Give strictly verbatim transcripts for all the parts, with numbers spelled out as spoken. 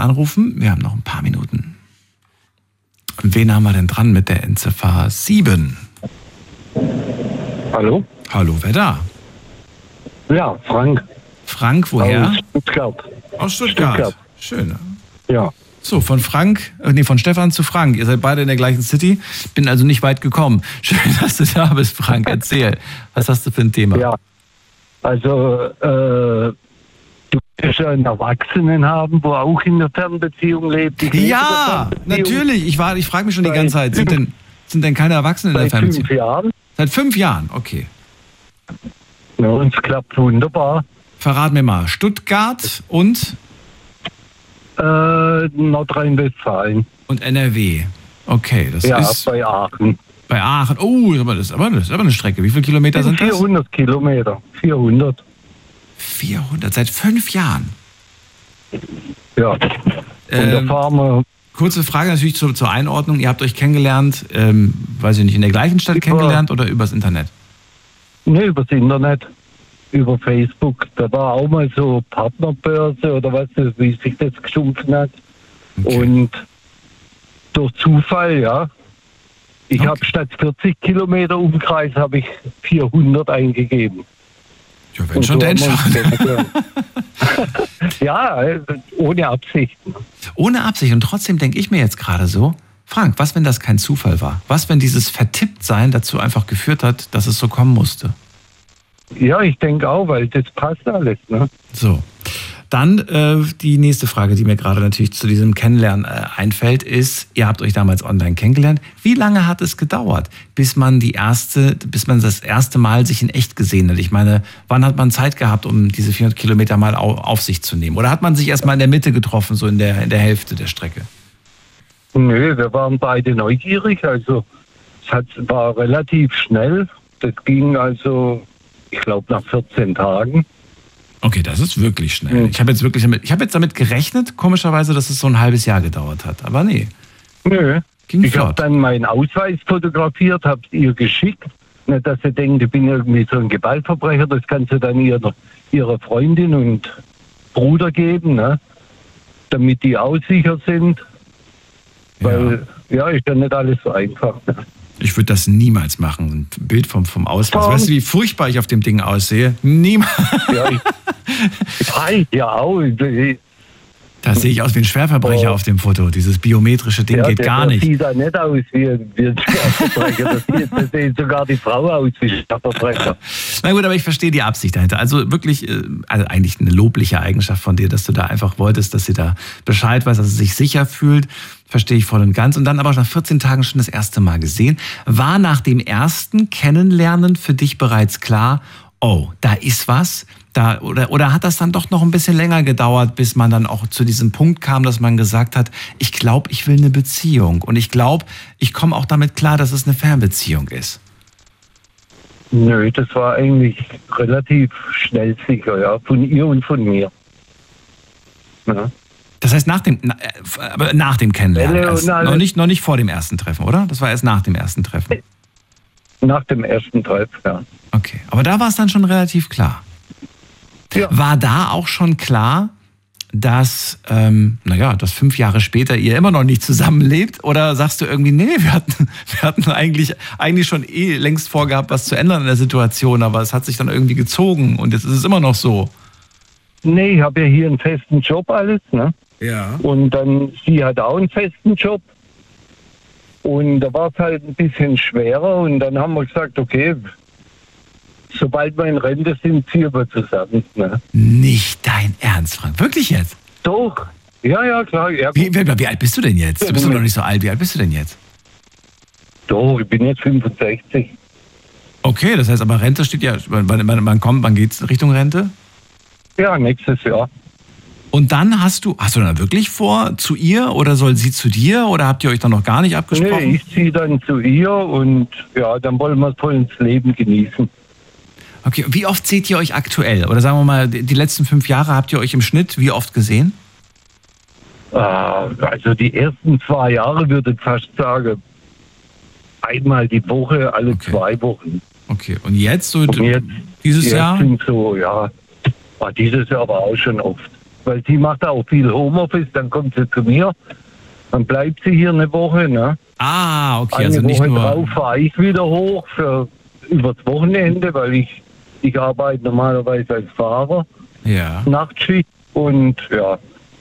anrufen. Wir haben noch ein paar Minuten. Und wen haben wir denn dran mit der Endziffer sieben? Hallo? Hallo, wer da? Ja, Frank. Frank, woher? Aus Stuttgart. Aus Stuttgart. Stuttgart. Schön. Ja. So, von Frank, äh, nee, von Stefan zu Frank. Ihr seid beide in der gleichen City. Bin also nicht weit gekommen. Schön, dass du da bist, Frank. Erzähl. Was hast du für ein Thema? Ja. Also, äh, du willst ja einen Erwachsenen haben, wo auch in der Fernbeziehung lebt. Ich lebe Ja, in der Fernbeziehung natürlich. Ich, war- ich frage mich schon die Seit ganze Zeit, sind denn, sind denn keine Erwachsenen in der Seit fünf Fernbeziehung? Jahren. Seit fünf Jahren, okay. Ja, und es klappt wunderbar. Verrat mir mal, Stuttgart und, Äh, Nordrhein-Westfalen. und N R W. Okay, das Ja, ist bei Aachen. bei Aachen. Oh, aber das ist aber, das ist aber eine Strecke. Wie viele Kilometer sind das? vierhundert Kilometer. vierhundert. vierhundert, seit fünf Jahren. Ja. Und da Ähm, fahren wir. Kurze Frage natürlich zur, zur Einordnung. Ihr habt euch kennengelernt, ähm, weiß ich nicht, in der gleichen Stadt Über- kennengelernt oder übers Internet? Ne, übers Internet, über Facebook. Da war auch mal so Partnerbörse oder was, wie sich das geschumpfen hat. Okay. Und durch Zufall, ja. Ich Okay. habe statt vierzig Kilometer Umkreis habe ich vierhundert eingegeben. Ja, wenn Und schon, so denn haben wir uns schon. kennengelernt. Ja, äh, ohne Absichten. Ohne Absicht. Und trotzdem denke ich mir jetzt gerade so, Frank, was, wenn das kein Zufall war? Was, wenn dieses Vertipptsein dazu einfach geführt hat, dass es so kommen musste? Ja, ich denke auch, weil das passt alles. Ne? So. Dann äh, die nächste Frage, die mir gerade natürlich zu diesem Kennenlernen äh, einfällt, ist, ihr habt euch damals online kennengelernt. Wie lange hat es gedauert, bis man die erste, bis man das erste Mal sich in echt gesehen hat? Ich meine, wann hat man Zeit gehabt, um diese vierhundert Kilometer mal au, auf sich zu nehmen? Oder hat man sich erst mal in der Mitte getroffen, so in der, in der Hälfte der Strecke? Nö, wir waren beide neugierig. Also es hat, war relativ schnell. Das ging also, ich glaube, nach vierzehn Tagen. Okay, das ist wirklich schnell. Mhm. Ich habe jetzt wirklich damit, ich habe jetzt damit gerechnet, komischerweise, dass es so ein halbes Jahr gedauert hat. Aber nee, Nö. ging Ich habe flott. dann meinen Ausweis fotografiert, habe es ihr geschickt. Nicht, dass sie denkt, ich bin irgendwie so ein Gewaltverbrecher. Das kannst du dann ihrer, ihrer Freundin und Bruder geben, ne? Damit die auch sicher sind. Weil, ja, ist ja nicht alles so einfach. Ne? Ich würde das niemals machen. Ein Bild vom, vom Ausweis. Tom. Weißt du, wie furchtbar ich auf dem Ding aussehe? Niemals. Ja, ich, ich, ja auch. Ich, Da sehe ich aus wie ein Schwerverbrecher Oh. auf dem Foto. Dieses biometrische Ding ja, geht der, gar der nicht. sieht da nicht aus wie, ein- wie ein Schwerverbrecher. Das sieht, das sieht sogar die Frau aus wie ein Schwerverbrecher. Na gut, aber ich verstehe die Absicht dahinter. Also wirklich, äh, also eigentlich eine lobliche Eigenschaft von dir, dass du da einfach wolltest, dass sie da Bescheid weiß, dass sie sich sicher fühlt. Verstehe ich voll und ganz. Und dann aber nach vierzehn Tagen schon das erste Mal gesehen. War nach dem ersten Kennenlernen für dich bereits klar, oh, da ist was? Da, oder, oder hat das dann doch noch ein bisschen länger gedauert, bis man dann auch zu diesem Punkt kam, dass man gesagt hat, ich glaube, ich will eine Beziehung. Und ich glaube, ich komme auch damit klar, dass es eine Fernbeziehung ist. Nö, das war eigentlich relativ schnell sicher, ja, von ihr und von mir. Ja. Das heißt, nach dem, na, äh, aber nach dem Kennenlernen. Äh, Erst, na, noch, nicht, noch nicht vor dem ersten Treffen, oder? Das war erst nach dem ersten Treffen. Nach dem ersten Treff, ja. Okay, aber da war es dann schon relativ klar. Ja. War da auch schon klar, dass, ähm, naja, dass fünf Jahre später ihr immer noch nicht zusammenlebt? Oder sagst du irgendwie, nee, wir hatten, wir hatten eigentlich, eigentlich schon eh längst vorgehabt, was zu ändern in der Situation, aber es hat sich dann irgendwie gezogen und jetzt ist es immer noch so. Nee, ich habe ja hier einen festen Job alles, ne? Ja. Und dann, sie hat auch einen festen Job. Und da war es halt ein bisschen schwerer. Und dann haben wir gesagt, okay, sobald wir in Rente sind, ziehen wir zusammen. Ne? Nicht dein Ernst, Frank. Wirklich jetzt? Doch. Ja, ja, klar. Ja, Wie, wie, wie alt bist du denn jetzt? Du bist doch noch nicht so alt. Wie alt bist du denn jetzt? Doch, ich bin jetzt fünfundsechzig. Okay, das heißt aber Rente steht ja, wann, wann, wann kommt, wann geht's Richtung Rente? Ja, nächstes Jahr. Und dann hast du, hast du dann wirklich vor, zu ihr oder soll sie zu dir oder habt ihr euch dann noch gar nicht abgesprochen? Nee, ich ziehe dann zu ihr und ja, dann wollen wir voll ins Leben genießen. Okay, und wie oft seht ihr euch aktuell? Oder sagen wir mal, die die letzten fünf Jahre habt ihr euch im Schnitt wie oft gesehen? Äh, also die ersten zwei Jahre würde ich fast sagen, einmal die Woche, alle Okay. zwei Wochen. Okay, und jetzt so Und jetzt, dieses jetzt Jahr? sind so, ja, ah, dieses Jahr aber auch schon oft. weil sie macht auch viel Homeoffice, dann kommt sie zu mir, dann bleibt sie hier eine Woche, ne? Ah, okay, Eine also nicht Woche nur... drauf fahre ich wieder hoch für übers Wochenende, weil ich, ich arbeite normalerweise als Fahrer, Ja. Nachtschicht und ja.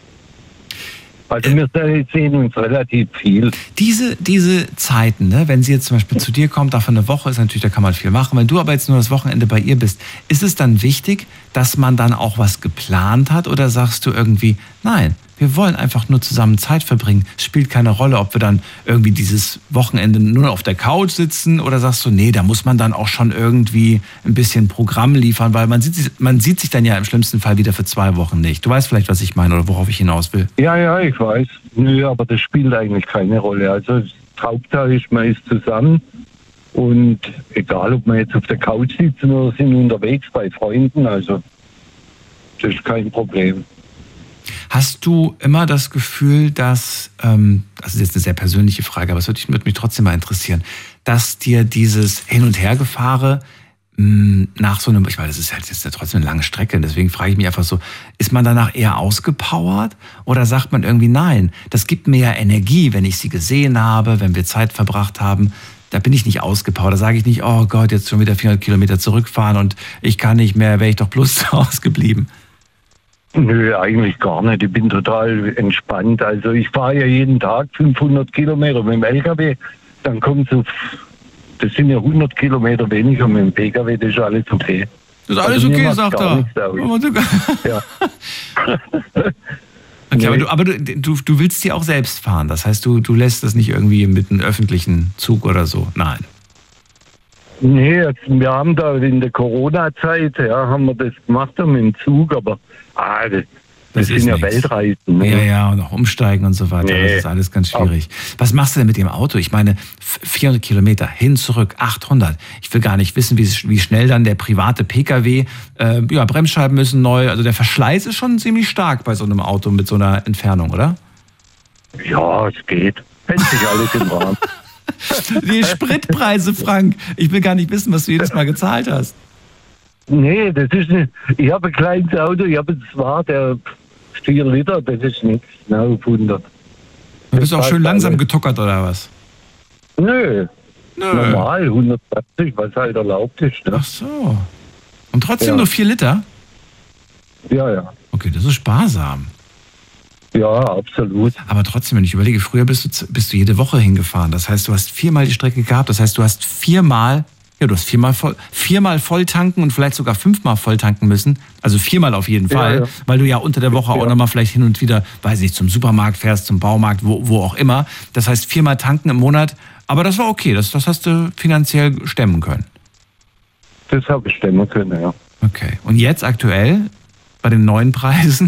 Also wir sehen uns relativ viel. Diese, diese Zeiten, ne, wenn sie jetzt zum Beispiel zu dir kommt, davon eine Woche ist natürlich, da kann man viel machen. Wenn du aber jetzt nur das Wochenende bei ihr bist, ist es dann wichtig, dass man dann auch was geplant hat oder sagst du irgendwie, nein, wir wollen einfach nur zusammen Zeit verbringen. Es spielt keine Rolle, ob wir dann irgendwie dieses Wochenende nur auf der Couch sitzen oder sagst du, nee, da muss man dann auch schon irgendwie ein bisschen Programm liefern, weil man sieht, sich- man sieht sich dann ja im schlimmsten Fall wieder für zwei Wochen nicht. Du weißt vielleicht, was ich meine oder worauf ich hinaus will. Ja, ja, ich weiß. Nö, aber das spielt eigentlich keine Rolle. Also die Hauptsache ist, man ist zusammen und egal, ob wir jetzt auf der Couch sitzen oder sind unterwegs bei Freunden, also das ist kein Problem. Hast du immer das Gefühl, dass, ähm, das ist jetzt eine sehr persönliche Frage, aber es würde, würde mich trotzdem mal interessieren, dass dir dieses Hin- und Hergefahre mh, nach so einem, ich meine, das ist halt das ist ja trotzdem eine lange Strecke, deswegen frage ich mich einfach so, ist man danach eher ausgepowert oder sagt man irgendwie, nein, das gibt mir ja Energie, wenn ich sie gesehen habe, wenn wir Zeit verbracht haben, da bin ich nicht ausgepowert, da sage ich nicht, oh Gott, jetzt schon wieder vierhundert Kilometer zurückfahren und ich kann nicht mehr, wäre ich doch bloß zu Hause geblieben. Nö, eigentlich gar nicht. Ich bin total entspannt. Also ich fahre ja jeden Tag fünfhundert Kilometer mit dem L K W. Dann kommt es auf, das sind ja hundert Kilometer weniger mit dem P K W, das ist alles okay. Das ist alles Also mir okay, macht's sagt gar er. nichts aus. Ja. Okay, Nee. aber, du, aber du, du, du willst die auch selbst fahren. Das heißt, du, du lässt das nicht irgendwie mit einem öffentlichen Zug oder so. Nein. Nee, jetzt, wir haben da in der Corona-Zeit, ja, haben wir das gemacht da mit dem Zug, aber ah, das, das, Das ist sind ja nix. Weltreisen. Ne? Ja, ja, und auch umsteigen und so weiter. Nee. Das ist alles ganz schwierig. Was machst du denn mit dem Auto? Ich meine, vierhundert Kilometer hin, zurück, achthundert. Ich will gar nicht wissen, wie, wie schnell dann der private P K W, äh, ja, Bremsscheiben müssen neu. Also der Verschleiß ist schon ziemlich stark bei so einem Auto mit so einer Entfernung, oder? Ja, es geht. Hält sich alles im Rahmen. Die Spritpreise, Frank. Ich will gar nicht wissen, was du jedes Mal gezahlt hast. Nee, das ist nicht. Ich habe ein kleines Auto, ich habe zwar der vier Liter, das ist nichts, na, auf hundert. Du bist auch Das schön passt langsam alles. getuckert, oder was? Nö, Nö. normal, hundertzwanzig, was halt erlaubt ist. Ne? Ach so. Und trotzdem Ja. nur vier Liter? Ja, ja. Okay, das ist sparsam. Ja, absolut. Aber trotzdem, wenn ich überlege, früher bist du, z- bist du jede Woche hingefahren. Das heißt, du hast viermal die Strecke gehabt. Das heißt, du hast viermal, ja, du hast viermal voll, viermal voll tanken und vielleicht sogar fünfmal voll tanken müssen. Also viermal auf jeden Ja, Fall, ja. weil du ja unter der Woche auch Ja. nochmal vielleicht hin und wieder, weiß nicht, zum Supermarkt fährst, zum Baumarkt, wo, wo auch immer. Das heißt, viermal tanken im Monat. Aber das war okay. Das, das hast du finanziell stemmen können. Das habe ich stemmen können, ja. Okay. Und jetzt aktuell, bei den neuen Preisen?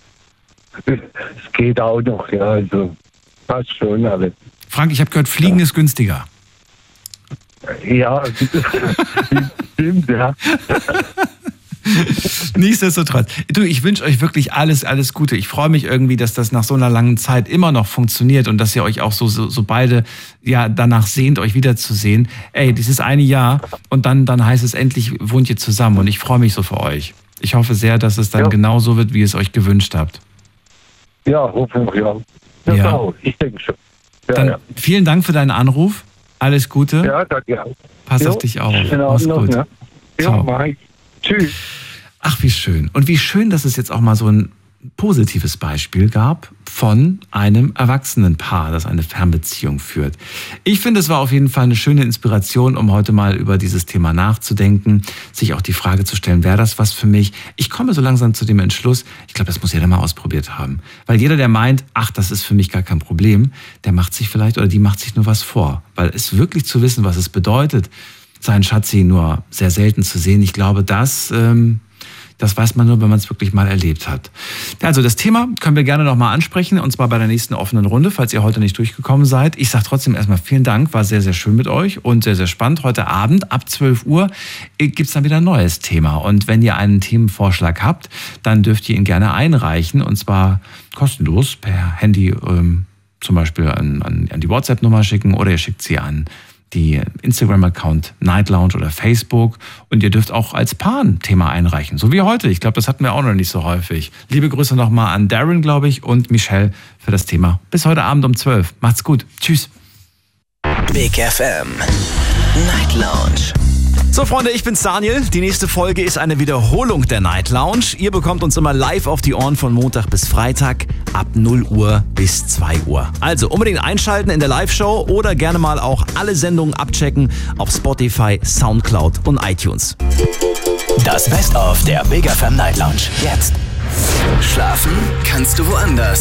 Es geht auch noch, ja, also passt schon alles. Frank, ich habe gehört, Fliegen ist günstiger. Ja, stimmt, ja. Nichtsdestotrotz. Du, ich wünsche euch wirklich alles, alles Gute. Ich freue mich irgendwie, dass das nach so einer langen Zeit immer noch funktioniert und dass ihr euch auch so, so, so beide ja danach sehnt, euch wiederzusehen. Ey, dieses eine Jahr und dann, dann heißt es endlich, wohnt ihr zusammen und ich freue mich so für euch. Ich hoffe sehr, dass es dann Ja. genau so wird, wie ihr es euch gewünscht habt. Ja, hoffentlich, ja. Ja, Ja. Auch, ich denke schon. Ja, Dann ja. vielen Dank für deinen Anruf. Alles Gute. Ja, danke auch. Pass Jo, auf dich auf. in Mach's Ordnung, gut. ne? Ja, Ciao. mach ich. Tschüss. Ach, wie schön. Und wie schön, dass es jetzt auch mal so ein positives Beispiel gab von einem Erwachsenenpaar, das eine Fernbeziehung führt. Ich finde, es war auf jeden Fall eine schöne Inspiration, um heute mal über dieses Thema nachzudenken, sich auch die Frage zu stellen, wäre das was für mich? Ich komme so langsam zu dem Entschluss, ich glaube, das muss jeder mal ausprobiert haben. Weil jeder, der meint, ach, das ist für mich gar kein Problem, der macht sich vielleicht oder die macht sich nur was vor. Weil es wirklich zu wissen, was es bedeutet, seinen Schatzi nur sehr selten zu sehen, ich glaube, das... Ähm, Das weiß man nur, wenn man es wirklich mal erlebt hat. Also das Thema können wir gerne nochmal ansprechen, und zwar bei der nächsten offenen Runde, falls ihr heute nicht durchgekommen seid. Ich sage trotzdem erstmal vielen Dank, war sehr, sehr schön mit euch und sehr, sehr spannend. Heute Abend ab zwölf Uhr gibt es dann wieder ein neues Thema. Und wenn ihr einen Themenvorschlag habt, dann dürft ihr ihn gerne einreichen, und zwar kostenlos per Handy, ähm, zum Beispiel an, an, an die WhatsApp-Nummer schicken, oder ihr schickt sie an die Instagram-Account Night Lounge oder Facebook. Und ihr dürft auch als Paar ein Thema einreichen, so wie heute. Ich glaube, das hatten wir auch noch nicht so häufig. Liebe Grüße nochmal an Darren, glaube ich, und Michelle für das Thema. Bis heute Abend um zwölf. Macht's gut. Tschüss. Big F M Night Lounge. So Freunde, ich bin's Daniel. Die nächste Folge ist eine Wiederholung der Night Lounge. Ihr bekommt uns immer live auf die Ohren von Montag bis Freitag ab null Uhr bis zwei Uhr. Also unbedingt einschalten in der Live-Show oder gerne mal auch alle Sendungen abchecken auf Spotify, Soundcloud und iTunes. Das Best-of der Big F M Night Lounge. Jetzt. Schlafen kannst du woanders.